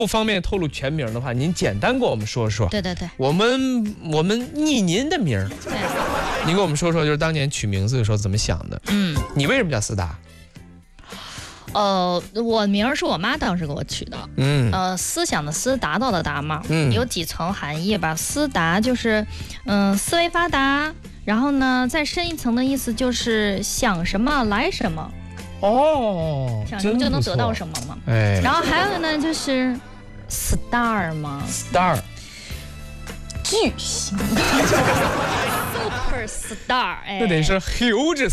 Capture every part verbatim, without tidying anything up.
不方便透露全名的话，您简单跟我们说说。 对对对， 我们我们拟您的名儿。 对， 您跟我们说说，就是当年取名字的时候怎么想的？ 嗯， 你为什么叫思达？ 呃，我名儿是我妈当时给我取的。 嗯， 呃，思想的思，达到的达嘛， 嗯有几层含义吧。思达就是，嗯、思维发达。然后呢，再深一层的意思就是想什么来什么。 哦， 想什么就能得到什么嘛。 哎， 然后还有呢，就是 star 嘛 ，star， 巨星，super star， 哎， 那得是 huge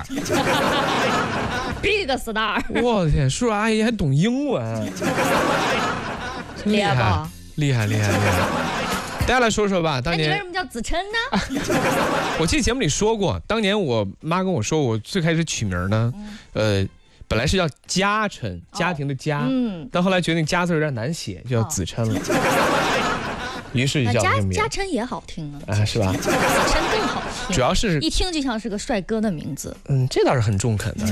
star，big star。 我的天，叔叔阿姨还懂英文，厉害，厉害，厉害，厉害。大家来说说吧，当年你为什么叫子琛呢？ 我记得节目里说过，当年我妈跟我说，我最开始取名呢，呃，本来是叫家琛，家庭的家，嗯，但后来决定家字有点难写，就叫子琛了。于是就叫这个名。 家琛也好听啊， 啊，是吧？ 子琛更好听， 主要是一听就像是个帅哥的名字。 嗯，这倒是很中肯的。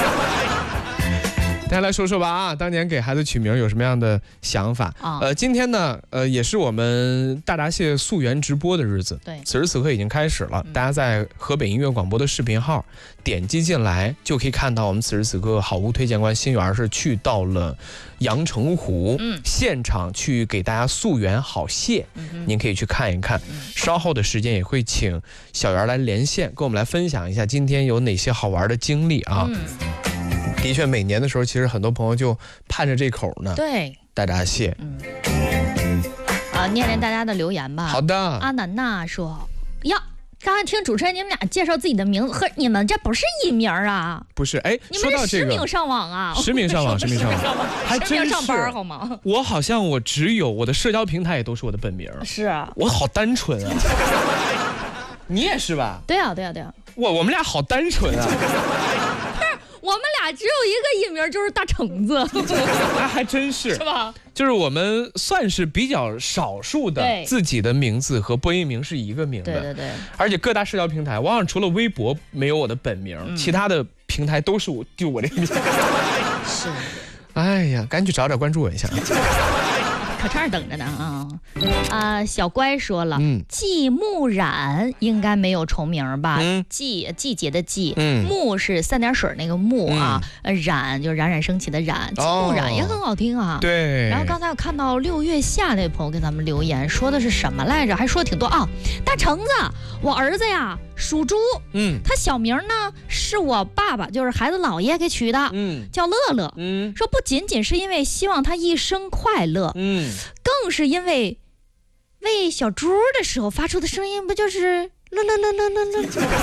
大家来说说吧啊，当年给孩子取名有什么样的想法？哦、呃，今天呢，呃，也是我们大闸蟹溯源直播的日子。 对， 此时此刻已经开始了，嗯、大家在河北音乐广播的视频号点击进来，就可以看到我们此时此刻好物推荐官新源是去到了阳澄湖、嗯、现场去给大家溯源好蟹，嗯、您可以去看一看。嗯、稍后的时间也会请小源来连线，跟我们来分享一下今天有哪些好玩的经历啊。嗯，的确，每年的时候，其实很多朋友就盼着这口呢。 对， 大闸蟹。 嗯。啊，念念大家的留言吧。 好的。 阿南娜说：“呀，刚才听主持人你们俩介绍自己的名字，和你们这不是艺名啊？ 不是，哎， 你们是实名上网啊？ 实名上网，实名上网，还真是。 上班好吗？ 我好像我只有我的社交平台也都是我的本名。 是啊。 我好单纯啊。你也是吧？ 对啊，对啊，对啊。 我我们俩好单纯啊。 我们俩只有一个艺名，就是大橙子。 啊，还真是， 是吧？ 就是我们算是比较少数的自己的名字和播音名是一个名的。 对对对。 而且各大社交平台，我好像除了微博没有我的本名，嗯、其他的平台都是我就我这个名。 是。 哎呀，赶紧去找找关注我一下。 可这儿等着呢啊！啊，小乖说了，嗯，季木染应该没有重名吧？嗯，季季节的季，嗯，木是三点水那个木啊，呃，染就冉冉升起的冉，季木染也很好听啊。 对。 然后刚才我看到六月夏那朋友给咱们留言，说的是什么来着？还说挺多啊。大橙子，我儿子呀属猪，嗯，他小名呢是我爸爸，就是孩子姥爷给取的，嗯，叫乐乐，嗯，说不仅仅是因为希望他一生快乐，嗯。更是因为喂小猪的时候发出的声音，不就是乐乐乐乐乐乐？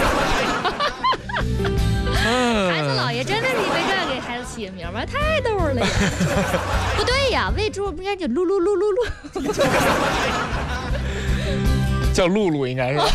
孩子姥爷真的是因为这样给孩子起的名吗？太逗了呀！不对呀，喂猪不应该叫噜噜噜噜噜？ 叫露露应该是吧？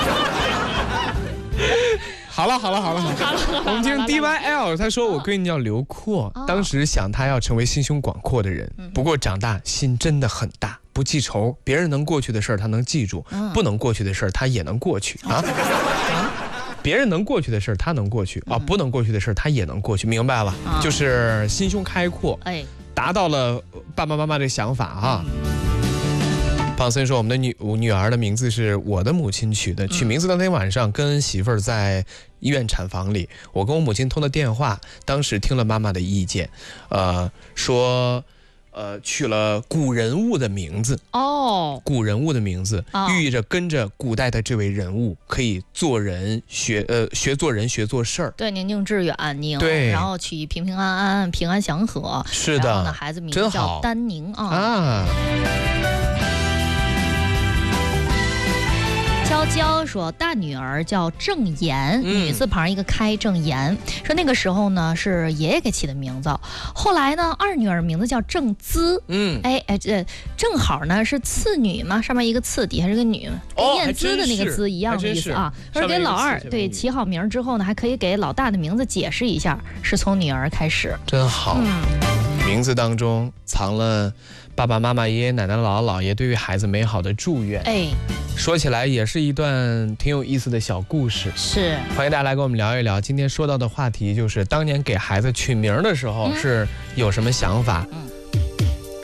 好了好了好了好了，我们听 D Y L， 他说我闺女叫刘阔，当时想她要成为心胸广阔的人，不过长大心真的很大，不记仇，别人能过去的事儿她能记住，不能过去的事儿她也能过去啊。别人能过去的事儿她能过去啊，不能过去的事儿她也能过去，明白了？就是心胸开阔，哎，达到了爸爸妈妈的想法啊。胖森说：“我们的女女儿的名字是我的母亲取的。取名字当天晚上，跟媳妇儿在医院产房里，我跟我母亲通了电话，当时听了妈妈的意见，呃，说，呃，取了古人物的名字哦，古人物的名字，寓意着跟着古代的这位人物，可以做人学呃学做人学做事儿。 对，宁静致远宁， 对， 然后取平平安安、平安祥和。 是的， 然后呢，孩子名字叫丹宁啊。啊。”娇娇说，大女儿叫郑妍，嗯、女字旁一个开，郑妍。说那个时候呢是爷爷给起的名字，后来呢二女儿名字叫郑姿，嗯，哎哎这正好呢是次女嘛，上面一个次，底下是个女，跟燕姿的那个姿一样的意思啊。而给老二对起好名之后呢，还可以给老大的名字解释一下，是从女儿开始， 真好。嗯、名字当中藏了爸爸妈妈、爷爷奶奶、姥姥姥爷对于孩子美好的祝愿。哎，说起来也是一段挺有意思的小故事。 是， 欢迎大家来跟我们聊一聊。今天说到的话题就是当年给孩子取名的时候是有什么想法。嗯。